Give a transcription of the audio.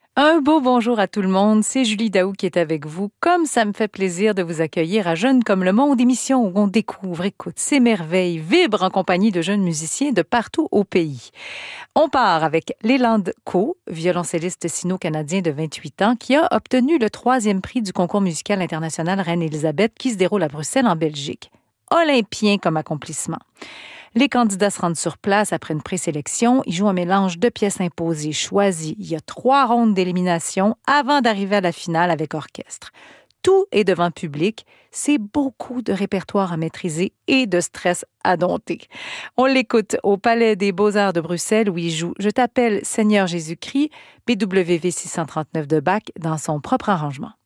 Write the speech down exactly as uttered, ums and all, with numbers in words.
Un beau bonjour à tout le monde, c'est Julie Daou qui est avec vous. Comme ça me fait plaisir de vous accueillir à Jeunes comme le monde, émission où on découvre, écoute, s'émerveille, vibre en compagnie de jeunes musiciens de partout au pays. On part avec Leland Co, violoncelliste sino-canadien de vingt-huit ans, qui a obtenu le troisième prix du concours musical international Reine-Élisabeth qui se déroule à Bruxelles en Belgique. Olympien comme accomplissement. Les candidats se rendent sur place après une présélection. Ils jouent un mélange de pièces imposées, choisies. Il y a trois rondes d'élimination avant d'arriver à la finale avec orchestre. Tout est devant public. C'est beaucoup de répertoire à maîtriser et de stress à dompter. On l'écoute au Palais des Beaux-Arts de Bruxelles où il joue « Je t'appelle Seigneur Jésus-Christ » B W V six cent trente-neuf de Bach dans son propre arrangement.